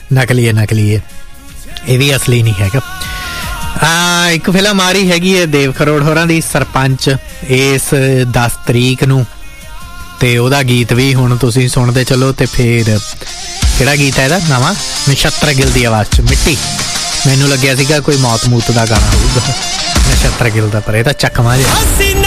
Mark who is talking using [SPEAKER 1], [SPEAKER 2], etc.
[SPEAKER 1] ਨਕਲੀ ਹੈ, ਇਹ ਵੀ ਅਸਲੀ ਨਹੀਂ ਹੈਗਾ। ਇੱਕ ਫਿਲਮ ਆ ਰਹੀ ਹੈਗੀ ਹੈ ਦੇਵ ਕਰੋੜ ਹੋਰਾਂ ਦੀ ਸਰਪੰਚ, ਇਸ 10 ਤਰੀਕ ਨੂੰ, ਤੇ ਉਹਦਾ ਗੀਤ ਵੀ ਹੁਣ ਤੁਸੀਂ ਸੁਣਦੇ ਚਲੋ। ਤੇ ਫਿਰ ਕਿਹੜਾ ਗੀਤ ਹੈ ਇਹਦਾ ਨਵਾਂ, ਨਛੱਤਰ ਗਿੱਲ ਦੀ ਆਵਾਜ਼ 'ਚ ਮਿੱਟੀ। ਮੈਨੂੰ ਲੱਗਿਆ ਸੀਗਾ ਕੋਈ ਮੌਤ ਮੂਤ ਦਾ ਗਾਣਾ ਹੋਊਗਾ ਨਛੱਤਰ ਗਿੱਲ ਦਾ, ਪਰ ਇਹ ਤਾਂ ਚੱਕਵਾਂ ਜਿਹਾ।